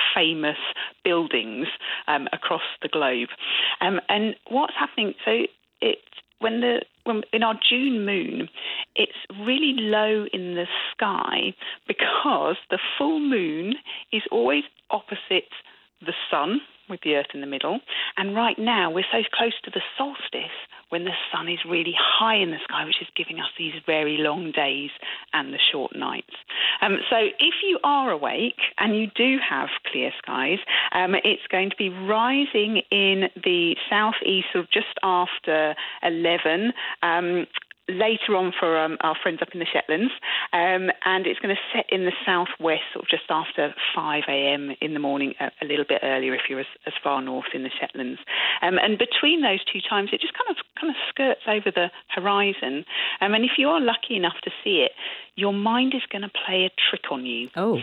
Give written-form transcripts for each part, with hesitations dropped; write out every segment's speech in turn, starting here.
famous buildings across the globe. And what's happening? So it's when in our June moon, it's really low in the sky because the full moon is always opposite the sun, with the Earth in the middle. And right now, we're so close to the solstice when the sun is really high in the sky, which is giving us these very long days and the short nights. So if you are awake and you do have clear skies, it's going to be rising in the southeast of just after 11, later on for our friends up in the Shetlands, and it's going to set in the southwest sort of just after 5 a.m. in the morning, a little bit earlier if you're as far north in the Shetlands. And between those two times, it just kind of skirts over the horizon. And if you are lucky enough to see it, your mind is going to play a trick on you. Oh.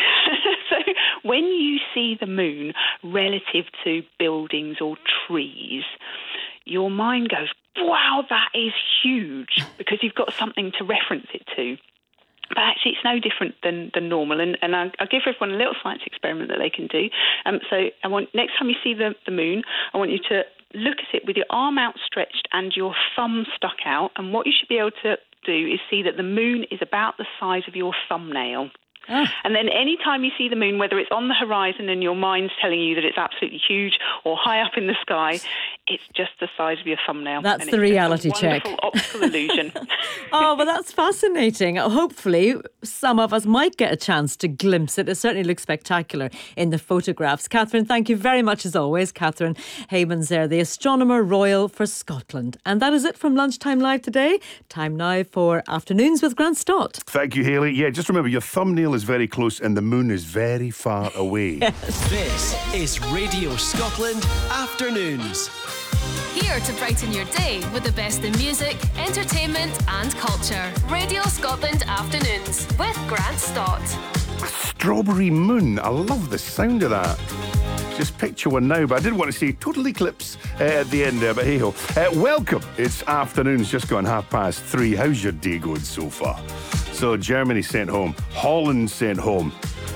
So when you see the moon relative to buildings or trees, your mind goes, wow, that is huge, because you've got something to reference it to. But actually, it's no different than normal. And I'll give everyone a little science experiment that they can do. So next time you see the moon, I want you to look at it with your arm outstretched and your thumb stuck out. And what you should be able to do is see that the moon is about the size of your thumbnail. Oh. And then any time you see the moon, whether it's on the horizon and your mind's telling you that it's absolutely huge or high up in the sky, it's just the size of your thumbnail. That's the reality check. Wonderful optical illusion. Oh, but that's fascinating. Hopefully, some of us might get a chance to glimpse it. It certainly looks spectacular in the photographs. Catherine, thank you very much as always. Catherine Haymans there, the Astronomer Royal for Scotland. And that is it from Lunchtime Live today. Time now for Afternoons with Grant Stott. Thank you, Hayley. Yeah, just remember, your thumbnail is very close and the moon is very far away. Yes. This is Radio Scotland Afternoons. Here to brighten your day with the best in music, entertainment and culture. Radio Scotland Afternoons with Grant Stott. A strawberry moon. I love the sound of that. Just picture one now, but I did want to say total eclipse at the end there, but hey-ho. Welcome. It's Afternoons, just gone 3:30. How's your day going so far? So Germany sent home. Holland sent home.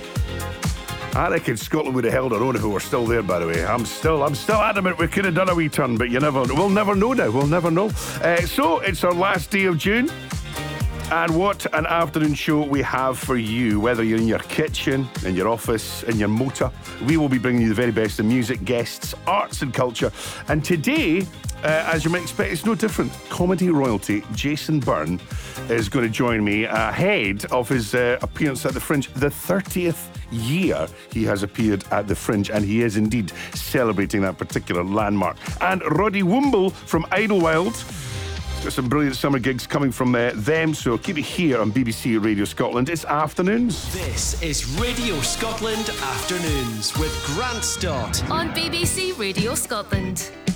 I reckon Scotland would have held our own if we were still there, by the way. I'm still adamant we could have done a wee turn, but we'll never know now. We'll never know. So it's our last day of June. And what an afternoon show we have for you. Whether you're in your kitchen, in your office, in your motor, we will be bringing you the very best in music, guests, arts and culture. And today, as you might expect, it's no different. Comedy royalty Jason Byrne is going to join me ahead of his appearance at the Fringe. The 30th year he has appeared at the Fringe, and he is indeed celebrating that particular landmark. And Roddy Woomble from Idlewild. Got some brilliant summer gigs coming from them, so keep it here on BBC Radio Scotland. It's Afternoons. This is Radio Scotland Afternoons with Grant Stott on BBC Radio Scotland.